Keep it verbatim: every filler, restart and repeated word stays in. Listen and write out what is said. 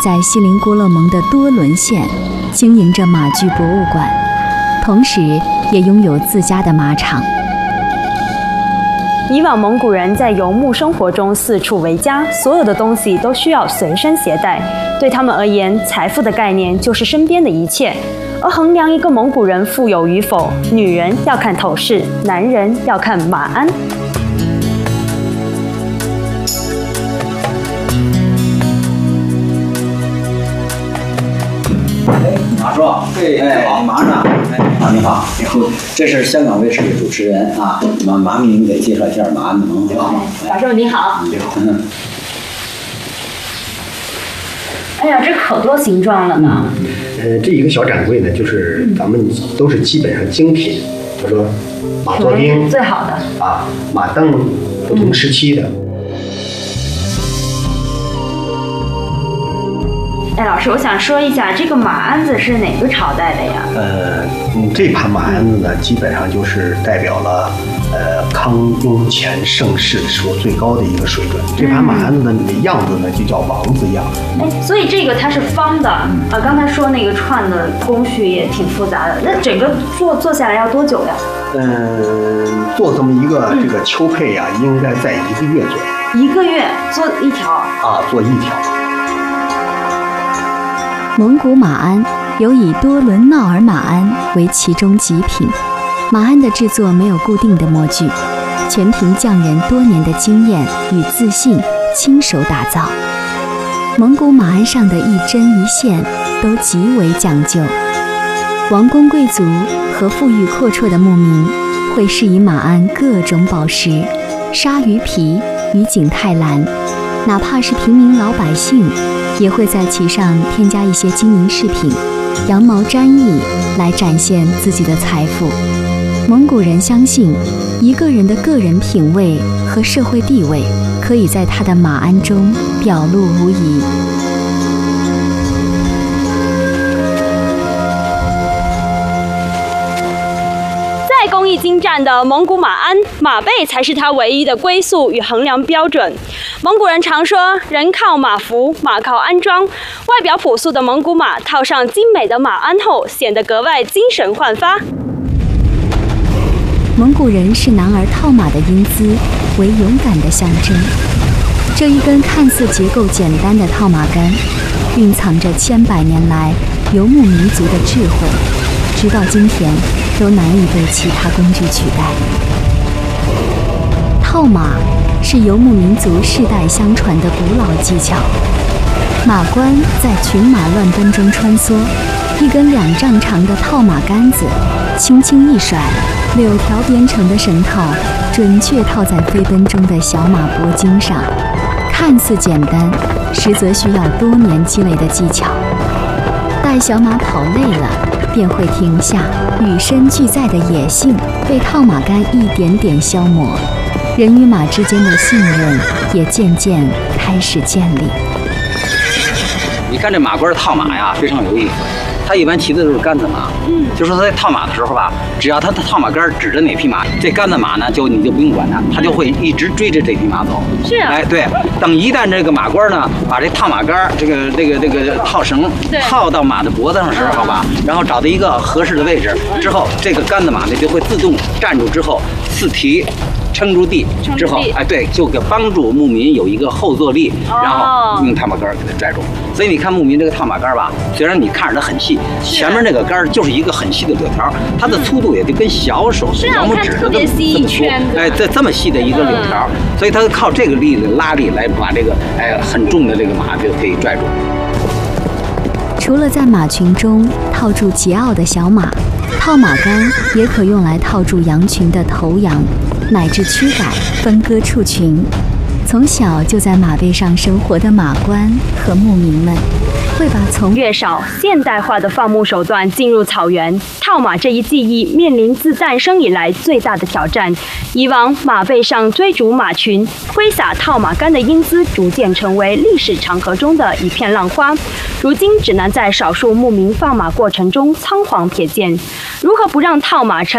在锡林郭勒盟的多伦县经营着马具博物馆，同时也拥有自家的马场。 以往蒙古人在游牧生活中四处为家，所有的东西都需要随身携带。对他们而言，财富的概念就是身边的一切。而衡量一个蒙古人富有与否，女人要看头饰，男人要看马鞍。 马叔，哎，你忙呢？哎，啊，你好，你好，这是香港卫视的主持人啊，马马明给介绍一下马鞍的盟主。 马叔你好。 你好。嗯。 哎呀，这可多形状了呢。 呃，这一个小展柜呢，就是咱们都是基本上精品，比如说马座钉最好的啊，马镫不同时期的。 哎，老师，我想说一下，这个马鞍子是哪个朝代的呀？ 呃，嗯，这盘马鞍子呢，基本上就是代表了呃康雍乾盛世的时候最高的一个水准。这盘马鞍子的样子呢，就叫王字样。 哎，所以这个它是方的啊。刚才说那个串的工序也挺复杂的，那整个做做下来要多久呀？ 嗯，做这么一个这个秋配呀、啊，应该在一个月左右。 一个月做一条啊，做一条。 蒙古马鞍有以多伦闹尔马鞍为其中极品。马鞍的制作没有固定的模具，全凭匠人多年的经验与自信亲手打造。蒙古马鞍上的一针一线都极为讲究。王公贵族和富裕阔绰的牧民会饰以马鞍各种宝石、鲨鱼皮与景泰蓝，哪怕是平民老百姓也会在其上添加一些金银饰品、羊毛毡翼来展现自己的财富。蒙古人相信，一个人的个人品味和社会地位可以在他的马鞍中表露无遗。 再工艺精湛的蒙古马鞍，马背才是它唯一的归宿与衡量标准。蒙古人常说，人靠马服，马靠鞍装。外表朴素的蒙古马套上精美的马鞍后，显得格外精神焕发。 蒙古人视男儿套马的英姿为勇敢的象征。这一根看似结构简单的套马杆，蕴藏着千百年来游牧民族的智慧，直到今天都难以被其他工具取代。套马是游牧民族世代相传的古老技巧。马官在群马乱奔中穿梭，一根两丈长的套马杆子轻轻一甩，柳条编成的绳套准确套在飞奔中的小马脖颈上，看似简单，实则需要多年积累的技巧。待小马跑累了，便会停下，与生俱在的野性被套马杆一点点消磨，人与马之间的信任也渐渐开始建立。 你看这马官套马呀，非常有意思。他一般骑的都是杆子马，嗯，就说他在套马的时候吧，只要他的套马杆指着哪匹马，这杆子马呢，就你就不用管它，他就会一直追着这匹马走。 是啊， 哎，对，等一旦这个马官呢，把这套马杆这个这个这个套绳套到马的脖子上的时候吧，然后找到一个合适的位置之后，这个杆子马呢就会自动站住之后四蹄。撑住地之后，哎，对，就给帮助牧民有一个后坐力，哦、然后用套马杆给它拽住。所以你看牧民这个套马杆吧，虽然你看着它很细，前面那个杆就是一个很细的柳条，它的粗度也就跟小手小拇指的这么这么粗，哎，这这么细的一个柳条，嗯、所以它靠这个力的拉力来把这个哎很重的这个马就可以拽住。 除了在马群中套住桀骜的小马，套马杆也可用来套住羊群的头羊，乃至驱赶、分割畜群。从小就在马背上生活的马官和牧民们，会把从越少现代化的放牧手段进入草原，套马这一技艺面临自诞生以来最大的挑战。以往马背上追逐马群、挥洒套马杆的英姿，逐渐成为历史长河中的一片浪花。如今只能在少数牧民放马过程中仓皇瞥见。如何不让套马成